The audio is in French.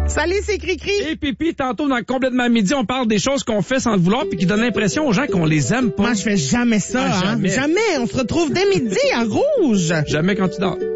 Salut, c'est Cri-Cri. Et Pipi, tantôt dans Complètement Midi, on parle des choses qu'on fait sans le vouloir puis qui donnent l'impression aux gens qu'on les aime pas. Moi, je fais jamais ça, Ah, hein. Jamais. On se retrouve dès midi à Rouge. Jamais quand tu dors.